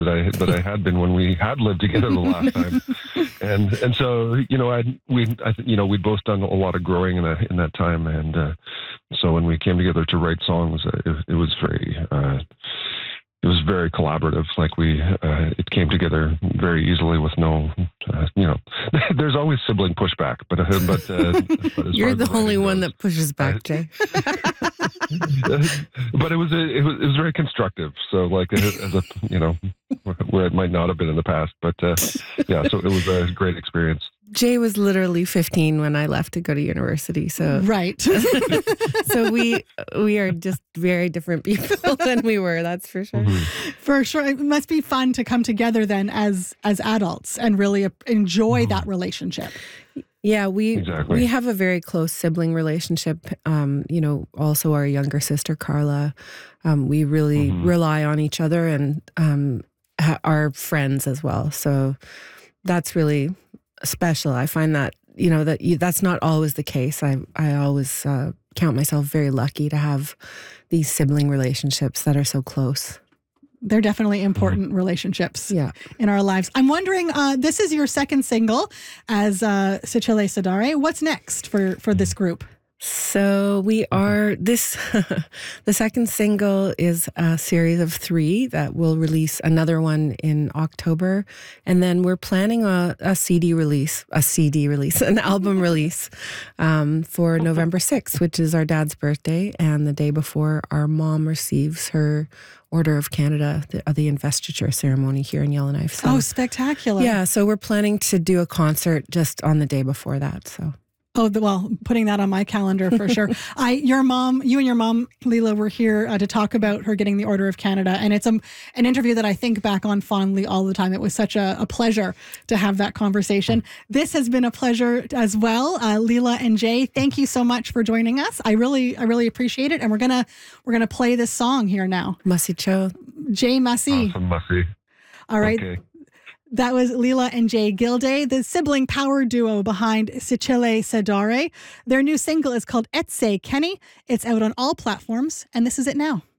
that I had been when we had lived together the last time. And so, we'd both done a lot of growing in that time. And so when we came together to write songs, it was very collaborative. Like it came together very easily with no, there's always sibling pushback, but you're the only one that pushes back, Jay. But it was very constructive. So like, as a, where it might not have been in the past, but yeah, so it was a great experience. Jay was literally 15 when I left to go to university. So right. So we are just very different people than we were. That's for sure. Mm-hmm. For sure. It must be fun to come together then as adults and really enjoy that relationship. Yeah, we Exactly. have a very close sibling relationship. Also our younger sister, Carla, we really rely on each other and are friends as well. So that's really special. I find that, that's not always the case. I always count myself very lucky to have these sibling relationships that are so close. They're definitely important relationships in our lives. I'm wondering, this is your second single as Sicile Sadare. What's next for this group? So we are the second single is a series of 3 that will release another one in October. And then we're planning a CD release, an album release for November 6th, which is our dad's birthday and the day before our mom receives her Order of Canada, the investiture ceremony here in Yellowknife. So, spectacular. Yeah, so we're planning to do a concert just on the day before that, so... Oh, well, putting that on my calendar for sure. You and your mom, Leela, were here to talk about her getting the Order of Canada. And it's an interview that I think back on fondly all the time. It was such a pleasure to have that conversation. This has been a pleasure as well. Leela and Jay, thank you so much for joining us. I really appreciate it. And we're gonna play this song here now. Masi Cho. Jay Masi. Awesome, Masi. All right. Okay. That was Leela and Jay Gilday, the sibling power duo behind Sicile Sadare. Their new single is called Etse Kenny. It's out on all platforms, and this is it now.